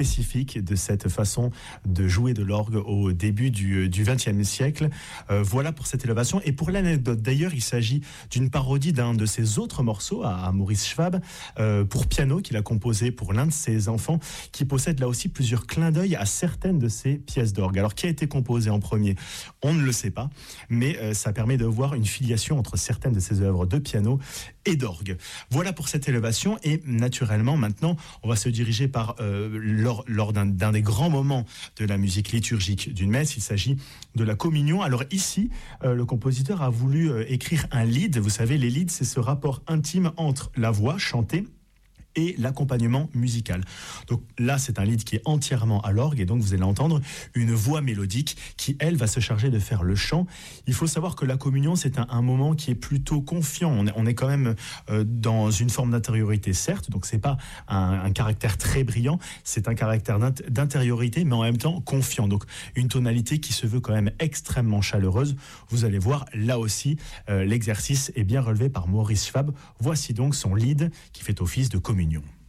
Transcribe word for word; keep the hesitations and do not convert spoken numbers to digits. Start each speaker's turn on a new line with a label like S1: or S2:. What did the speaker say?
S1: spécifique de cette façon de jouer de l'orgue au début du vingtième siècle. Euh, voilà pour cette élévation. Et pour l'anecdote, d'ailleurs, il s'agit d'une parodie d'un de ses autres morceaux à, à Maurice Schwab, euh, pour piano, qu'il a composé pour l'un de ses enfants, qui possède là aussi plusieurs clins d'œil à certaines de ses pièces d'orgue. Alors, qui a été composé en premier ? On ne le sait pas, mais euh, ça permet de voir une filiation entre certaines de ses œuvres de piano et d'orgue. Voilà pour cette élévation. Et naturellement, maintenant, on va se diriger par euh, lors, lors d'un, d'un des grands moments de la musique liturgique d'une messe. Il s'agit de la communion. Alors ici, euh, le compositeur a voulu euh, écrire un lied. Vous savez, les lieds, c'est ce rapport intime entre la voix chantée et l'accompagnement musical. Donc là, c'est un lied qui est entièrement à l'orgue, et donc vous allez entendre une voix mélodique qui, elle, va se charger de faire le chant. Il faut savoir que la communion, c'est un, un moment qui est plutôt confiant. On est, on est quand même euh, dans une forme d'intériorité, certes, donc c'est pas un, un caractère très brillant, c'est un caractère d'intériorité, mais en même temps confiant. Donc une tonalité qui se veut quand même extrêmement chaleureuse. Vous allez voir, là aussi, euh, l'exercice est bien relevé par Maurice Schwab. Voici donc son lied qui fait office de communion.